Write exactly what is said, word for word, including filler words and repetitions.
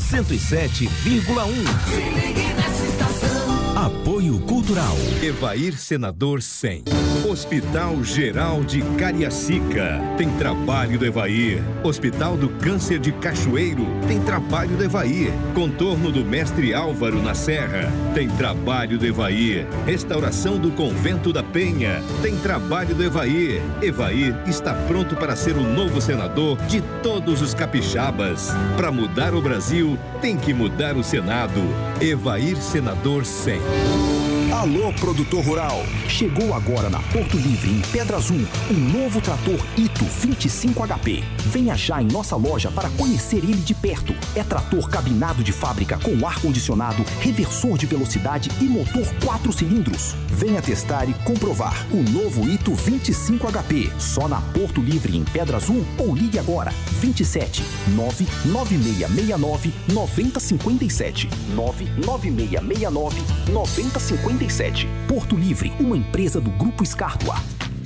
cento e sete vírgula um. Se ligue nessa estação. Apoio Cultural. Evair Senador cem. Hospital Geral de Cariacica. Tem trabalho do Evair. Hospital do Câncer de Cachoeiro. Tem trabalho do Evair. Contorno do Mestre Álvaro na Serra. Tem trabalho do Evair. Restauração do Convento da Penha. Tem trabalho do Evair. Evair está pronto para ser o novo senador de todos os capixabas. Para mudar o Brasil, tem que mudar o Senado. Evair Senador cem. Alô, produtor rural! Chegou agora na Porto Livre, em Pedra Azul, um novo trator Ito vinte e cinco H P. Venha já em nossa loja para conhecer ele de perto. É trator cabinado de fábrica com ar-condicionado, reversor de velocidade e motor quatro cilindros. Venha testar e comprovar o novo Ito vinte e cinco H P. Só na Porto Livre, em Pedra Azul, ou ligue agora vinte e sete, nove nove seis seis nove, nove zero cinco sete. nove nove seis seis nove, nove zero cinco sete. Porto Livre, uma empresa do Grupo Escártua.